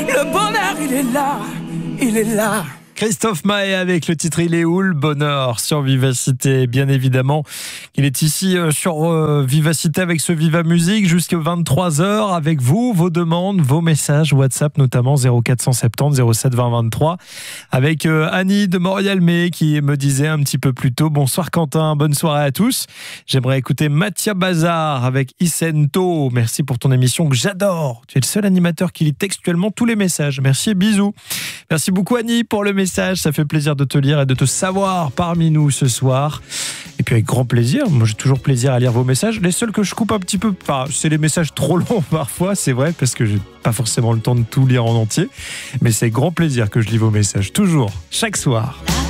Le bonheur, il est là, il est là. Christophe Maé avec le titre Il est où le bonheur sur Vivacité. Bien évidemment, il est ici sur Vivacité avec ce Viva Musique jusqu'à 23h avec vous, vos demandes, vos messages WhatsApp notamment 0470 07 20 23 avec Annie de Montréal-May qui me disait un petit peu plus tôt bonsoir Quentin, bonne soirée à tous. J'aimerais écouter Mathia Bazar avec Isento. Merci pour ton émission que j'adore. Tu es le seul animateur qui lit textuellement tous les messages. Merci et bisous. Merci beaucoup Annie pour le message. Ça fait plaisir de te lire et de te savoir parmi nous ce soir. Et puis avec grand plaisir, moi j'ai toujours plaisir à lire vos messages. Les seuls que je coupe un petit peu, c'est les messages trop longs parfois, c'est vrai, parce que j'ai pas forcément le temps de tout lire en entier. Mais c'est grand plaisir que je lis vos messages, toujours, chaque soir.